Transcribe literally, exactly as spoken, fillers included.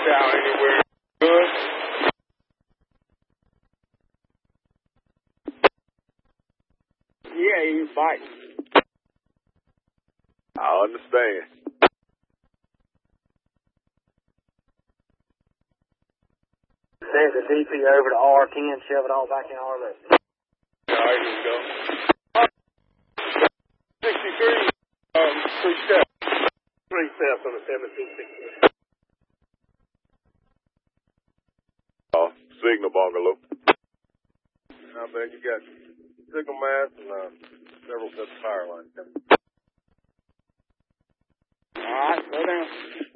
down anywhere. Good. Yeah, he's biting. I understand. Send the D P over to R ten, shove it all back in R eleven. All right, here we go. sixty-three, um, three steps. Three steps on the seventeen sixty-three. Uh, signal bungalow. I bet you got signal mast and uh, several sets of power lines coming. All right, slow down.